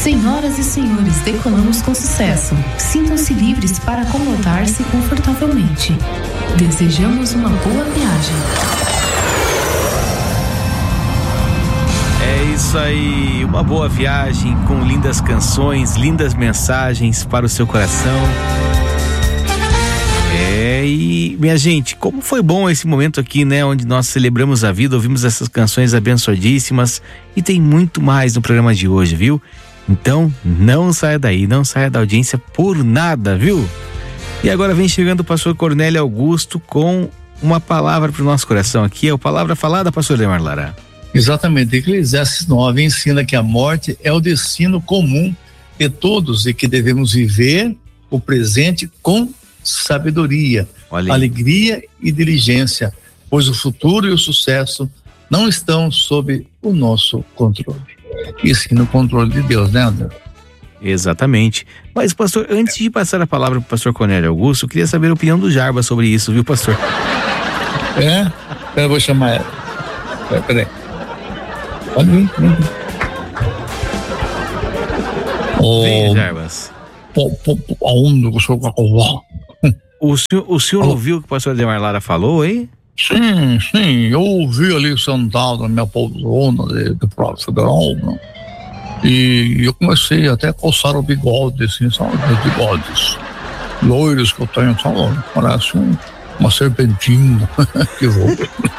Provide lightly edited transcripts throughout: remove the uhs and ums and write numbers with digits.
Senhoras e senhores, decolamos com sucesso. Sintam-se livres para acomodar-se confortavelmente. Desejamos uma boa viagem. É isso aí, uma boa viagem com lindas canções, lindas mensagens para o seu coração. E minha gente, como foi bom esse momento aqui, né? Onde nós celebramos a vida, ouvimos essas canções abençoadíssimas e tem muito mais no programa de hoje, viu? Então, não saia daí, não saia da audiência por nada, viu? E agora vem chegando o pastor Cornélio Augusto com uma palavra para o nosso coração aqui, é a palavra falada, pastor Ademar Lara. Exatamente, Eclesiastes 9 ensina que a morte é o destino comum de todos e que devemos viver o presente com sabedoria, alegria e diligência, pois o futuro e o sucesso não estão sob o nosso controle, e sim no controle de Deus, né, André? Exatamente. Mas, pastor, antes de passar a palavra para o pastor Cornélio Augusto, eu queria saber a opinião do Jarbas sobre isso, viu, pastor? Eu vou chamar ela. Peraí. Pode vir. Vem, Jarbas. Aonde o senhor vai covar? O senhor ouviu o que o pastor Ademar Lara falou, hein? Sim, eu ouvi ali sentado na minha poltrona de Praça Federal, né? E eu comecei até a coçar o bigode, assim, sabe? Os bigodes loiros que eu tenho, sabe? Parece uma serpentina que voa.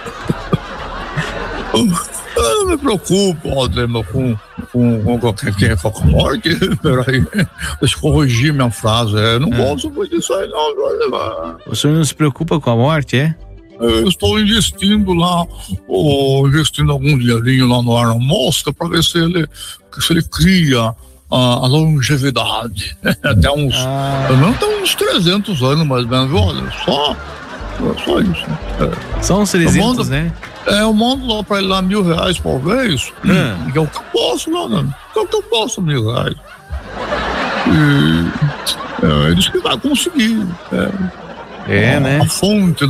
Eu não me preocupo, Ademar, com a morte. Peraí, deixa eu corrigir minha frase. Eu não gosto muito disso aí, não. O senhor não se preocupa com a morte, é? Eu estou investindo lá, investindo algum dinheirinho lá no Arna Mosca para ver se ele cria a longevidade. Até uns, até uns 300 anos mais ou menos, olha, só isso. Só uns 300, né? Eu mando lá pra ele lá R$1.000 por vez, que é o que eu posso, né? É o que eu posso, R$1.000. E ele disse que vai conseguir. Né? A fonte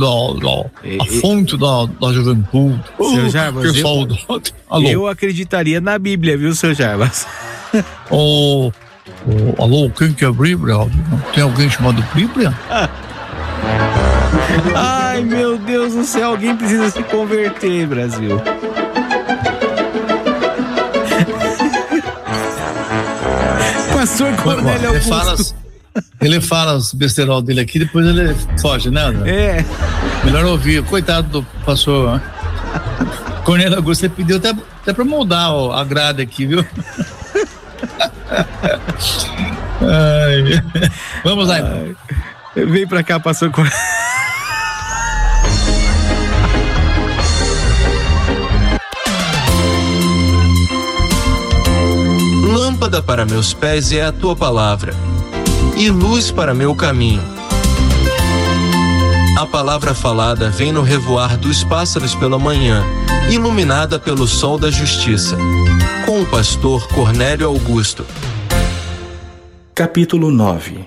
da juventude. Seu Jarbas, que saudade. Eu acreditaria na Bíblia, viu, seu Jarbas? Alô, quem que é a Bíblia? Tem alguém chamado Bíblia? Ai, meu Deus do céu, alguém precisa se converter, Brasil. Pastor Cornélio Augusto. Ele fala os besterol dele aqui, depois ele foge, né, André? Melhor ouvir. Coitado do pastor Cornélio Augusto, ele pediu até pra mudar a grade aqui, viu? Vamos lá, então. Vem pra cá, pastor Cornélio. Lâmpada para meus pés é a tua palavra, e luz para meu caminho. A palavra falada vem no revoar dos pássaros pela manhã, iluminada pelo sol da justiça. Com o pastor Cornélio Augusto. Capítulo 9.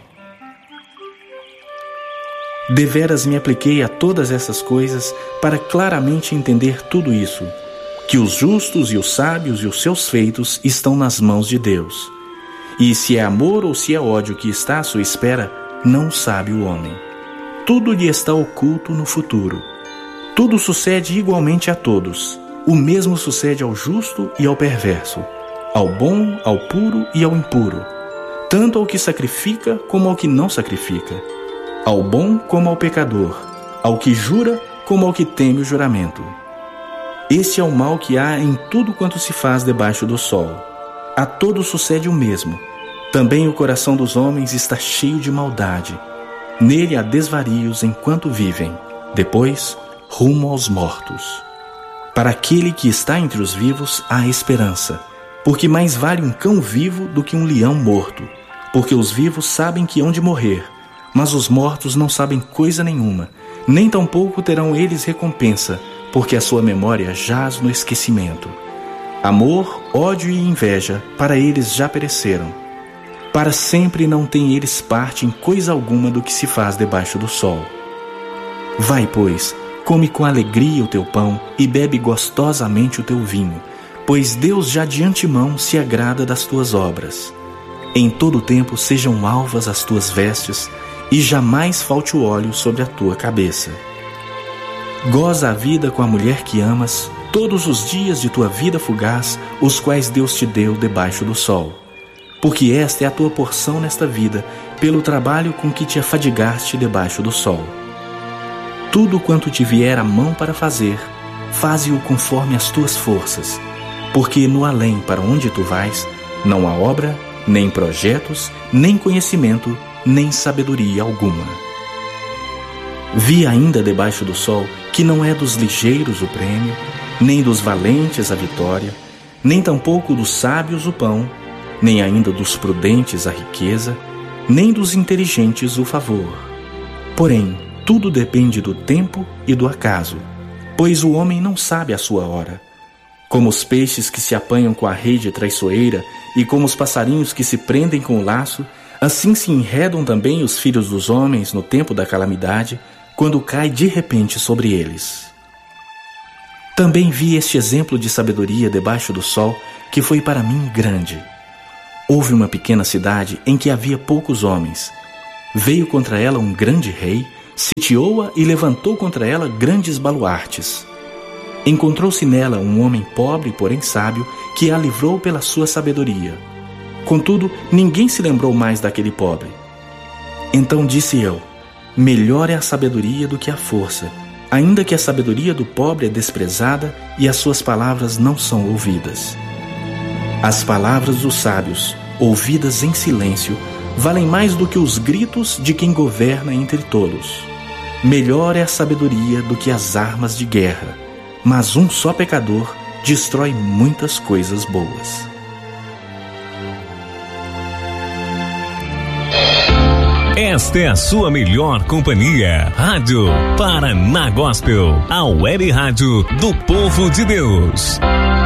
Deveras me apliquei a todas essas coisas para claramente entender tudo isso, que os justos e os sábios e os seus feitos estão nas mãos de Deus. E se é amor ou se é ódio que está à sua espera, não sabe o homem. Tudo lhe está oculto no futuro. Tudo sucede igualmente a todos. O mesmo sucede ao justo e ao perverso, ao bom, ao puro e ao impuro, tanto ao que sacrifica como ao que não sacrifica, ao bom como ao pecador, ao que jura como ao que teme o juramento. Este é o mal que há em tudo quanto se faz debaixo do sol. A todos sucede o mesmo. Também o coração dos homens está cheio de maldade. Nele há desvarios enquanto vivem. Depois, rumo aos mortos. Para aquele que está entre os vivos há esperança, porque mais vale um cão vivo do que um leão morto. Porque os vivos sabem que hão de morrer, mas os mortos não sabem coisa nenhuma, nem tampouco terão eles recompensa, porque a sua memória jaz no esquecimento. Amor, ódio e inveja, para eles já pereceram. Para sempre não têm eles parte em coisa alguma do que se faz debaixo do sol. Vai, pois, come com alegria o teu pão e bebe gostosamente o teu vinho, pois Deus já de antemão se agrada das tuas obras. Em todo tempo sejam alvas as tuas vestes, e jamais falte o óleo sobre a tua cabeça. Goza a vida com a mulher que amas, todos os dias de tua vida fugaz, os quais Deus te deu debaixo do sol. Porque esta é a tua porção nesta vida, pelo trabalho com que te afadigaste debaixo do sol. Tudo quanto te vier a mão para fazer, faze-o conforme as tuas forças, porque no além para onde tu vais, não há obra, nem projetos, nem conhecimento, nem sabedoria alguma. Vi ainda debaixo do sol que não é dos ligeiros o prêmio, nem dos valentes a vitória, nem tampouco dos sábios o pão, nem ainda dos prudentes a riqueza, nem dos inteligentes o favor. Porém, tudo depende do tempo e do acaso, pois o homem não sabe a sua hora. Como os peixes que se apanham com a rede traiçoeira e como os passarinhos que se prendem com o laço, assim se enredam também os filhos dos homens no tempo da calamidade, quando cai de repente sobre eles. Também vi este exemplo de sabedoria debaixo do sol, que foi para mim grande. Houve uma pequena cidade em que havia poucos homens. Veio contra ela um grande rei, sitiou-a e levantou contra ela grandes baluartes. Encontrou-se nela um homem pobre, porém sábio, que a livrou pela sua sabedoria. Contudo, ninguém se lembrou mais daquele pobre. Então disse eu: melhor é a sabedoria do que a força, ainda que a sabedoria do pobre é desprezada e as suas palavras não são ouvidas. As palavras dos sábios, ouvidas em silêncio, valem mais do que os gritos de quem governa entre tolos. Melhor é a sabedoria do que as armas de guerra, mas um só pecador destrói muitas coisas boas. Esta é a sua melhor companhia, Rádio Paraná Gospel, a web rádio do povo de Deus.